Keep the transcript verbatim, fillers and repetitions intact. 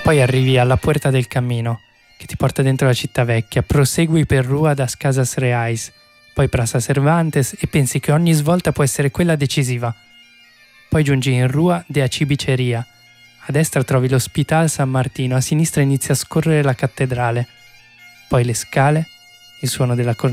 Poi arrivi alla Puerta del Cammino, che ti porta dentro la città vecchia, prosegui per Rua das Casas Reais, poi Praça Cervantes e pensi che ogni svolta può essere quella decisiva. Poi giungi in Rua de Acibiceria. A destra trovi l'Hospital San Martino, a sinistra inizia a scorrere la cattedrale. Poi le scale, il suono della cornetta